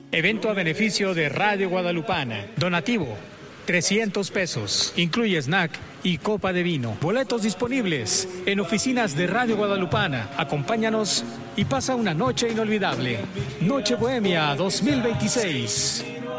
Evento a beneficio de Radio Guadalupana. Donativo, 300 pesos. Incluye snack y copa de vino. Boletos disponibles en oficinas de Radio Guadalupana. Acompáñanos y pasa una noche inolvidable. Noche Bohemia 2026.